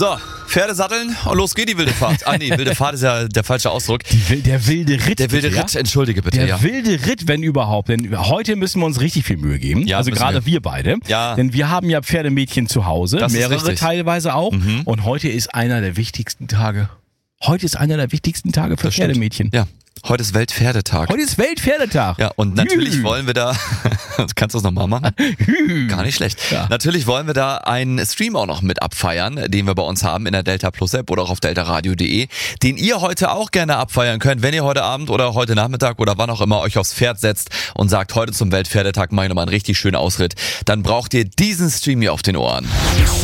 So, Pferde satteln und los geht die wilde Fahrt. Ah nee, wilde Fahrt ist ja der falsche Ausdruck. Der wilde Ritt. Der wilde bitte, Ritt, entschuldige bitte. Der wilde Ritt, wenn überhaupt. Denn heute müssen wir uns richtig viel Mühe geben. Ja, also müssen gerade wir beide. Ja. Denn wir haben ja Pferdemädchen zu Hause. Das ist mehrere richtig. teilweise auch. Und heute ist einer der wichtigsten Tage. Heute ist einer der wichtigsten Tage für Das stimmt. Pferdemädchen. Ja, heute ist Weltpferdetag. Heute ist Weltpferdetag. Ja, und natürlich wollen wir da, kannst du das nochmal machen? Gar nicht schlecht. Ja. Natürlich wollen wir da einen Stream auch noch mit abfeiern, den wir bei uns haben in der Delta Plus App oder auch auf deltaradio.de, den ihr heute auch gerne abfeiern könnt, wenn ihr heute Abend oder heute Nachmittag oder wann auch immer euch aufs Pferd setzt und sagt, heute zum Weltpferdetag mache ich nochmal einen richtig schönen Ausritt. Dann braucht ihr diesen Stream hier auf den Ohren.